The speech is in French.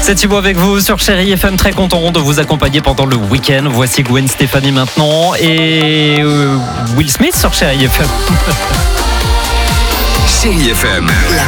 C'est Thibaut avec vous sur Chérie FM, très content de vous accompagner pendant le week-end. Voici Gwen Stefani maintenant et Will Smith sur Chérie FM. Chérie FM, la